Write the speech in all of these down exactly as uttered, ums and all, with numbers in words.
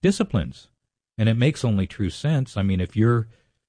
disciplines. And it makes only true sense. I mean, if you're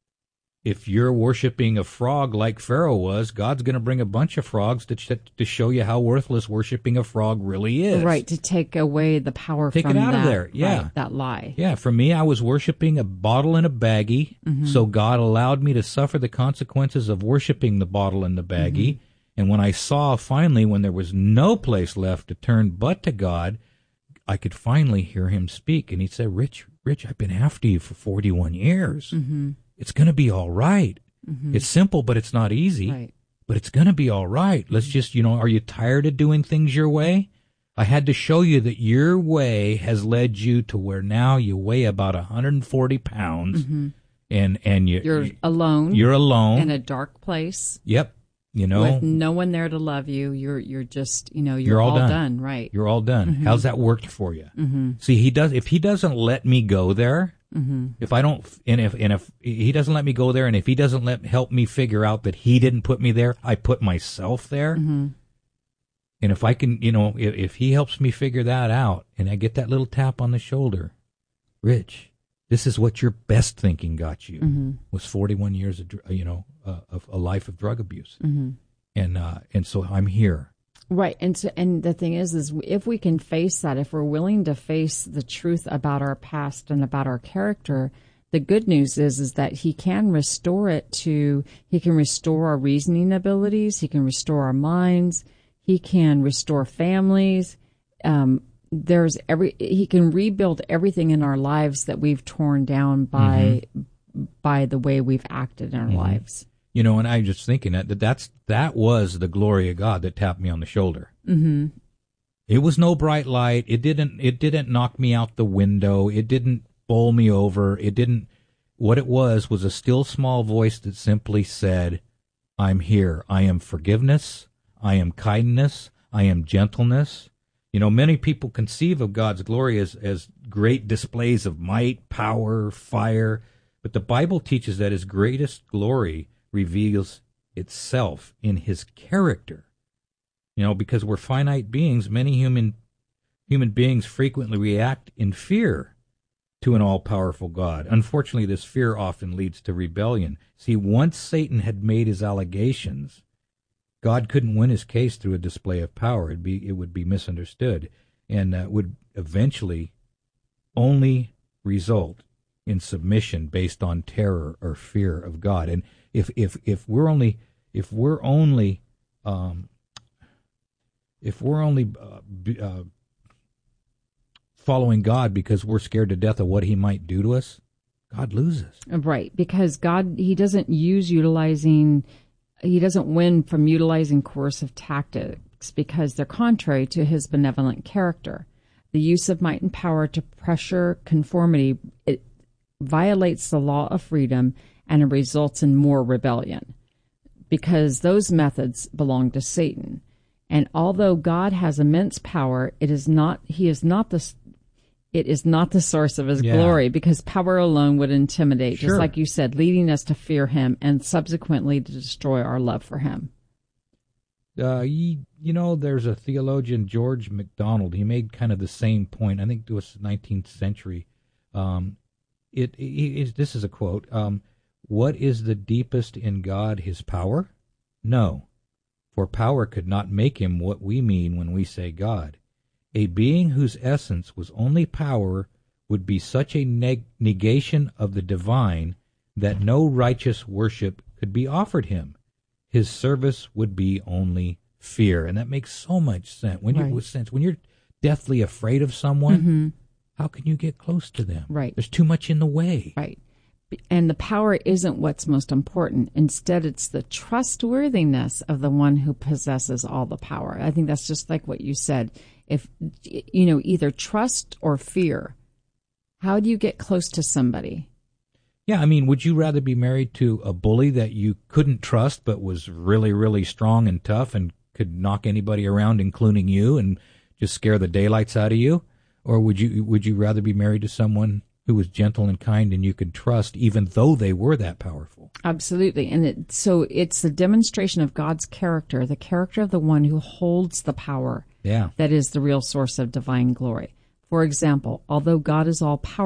if you're worshiping a frog like Pharaoh was, God's going to bring a bunch of frogs to ch- to show you how worthless worshiping a frog really is. Right, to take away the power take from it out that, of there. Yeah, right, that lie. Yeah, for me, I was worshiping a bottle and a baggie, Mm-hmm. so God allowed me to suffer the consequences of worshiping the bottle and the baggie. Mm-hmm. And when I saw finally, when there was no place left to turn but to God, I could finally hear him speak. And he'd say, Rich, Rich, I've been after you for forty-one years. Mm-hmm. It's going to be all right. Mm-hmm. It's simple, but it's not easy. Right. But it's going to be all right. Let's just, you know, are you tired of doing things your way? I had to show you that your way has led you to where now you weigh about one hundred forty pounds. Mm-hmm. And, and you, You're alone. You're alone. In a dark place. Yep. You know, with no one there to love you. You're, you're just, you know, you're, you're all, all done. done. Right. You're all done. Mm-hmm. How's that worked for you? Mm-hmm. See, he does, if he doesn't let me go there, mm-hmm. if I don't, and if, and if he doesn't let me go there, and if he doesn't let, help me figure out that he didn't put me there, I put myself there. Mm-hmm. And if I can, you know, if, if he helps me figure that out, and I get that little tap on the shoulder, Rich, this is what your best thinking got you, mm-hmm. was forty-one years of, you know, uh, of a life of drug abuse. Mm-hmm. And, uh, and so I'm here. Right. And so, and the thing is, is if we can face that, if we're willing to face the truth about our past and about our character, the good news is, is that he can restore it to, he can restore our reasoning abilities. He can restore our minds. He can restore families. Um, there's every, he can rebuild everything in our lives that we've torn down by, mm-hmm. by the way we've acted in our mm-hmm. lives. You know, and I was just thinking that that's that was the glory of God that tapped me on the shoulder. Mm-hmm. It was no bright light. It didn't. It didn't knock me out the window. It didn't bowl me over. It didn't. What it was was a still small voice that simply said, "I'm here. I am forgiveness. I am kindness. I am gentleness." You know, many people conceive of God's glory as as great displays of might, power, fire, but the Bible teaches that His greatest glory reveals itself in his character. You know, because we're finite beings, many human human beings frequently react in fear to an all-powerful God. Unfortunately, this fear often leads to rebellion. See, once Satan had made his allegations, God couldn't win his case through a display of power. It'd be, it would be misunderstood, and uh, would eventually only result in submission based on terror or fear of God. And if if if we're only if we're only um, if we're only uh, b- uh, following God because we're scared to death of what He might do to us, God loses. Right, because God, He doesn't use utilizing, He doesn't win from utilizing coercive tactics because they're contrary to His benevolent character. The use of might and power to pressure conformity, it violates the law of freedom, and it results in more rebellion because those methods belong to Satan. And although God has immense power, it is not, he is not the, it is not the source of his yeah. glory, because power alone would intimidate, sure. just like you said, leading us to fear him and subsequently to destroy our love for him. Uh, you, you know, there's a theologian, George MacDonald. He made kind of the same point. I think it was nineteenth century. Um, it, it, it this is a quote. Um, what is the deepest in God? His power? No, for power could not make him what we mean when we say God. A being whose essence was only power would be such a neg- negation of the divine that no righteous worship could be offered him. His service would be only fear, and that makes so much sense. When right. you sense when you're deathly afraid of someone, mm-hmm. how can you get close to them? Right. There's too much in the way. Right. And the power isn't what's most important. Instead, it's the trustworthiness of the one who possesses all the power. I think that's just like what you said. If, you know, either trust or fear, how do you get close to somebody? Yeah, I mean, would you rather be married to a bully that you couldn't trust but was really, really strong and tough and could knock anybody around, including you, and just scare the daylights out of you? Or would you would you rather be married to someone who was gentle and kind and you could trust even though they were that powerful? Absolutely. And it, so it's the demonstration of God's character, the character of the one who holds the power yeah. that is the real source of divine glory. For example, although God is all powerful,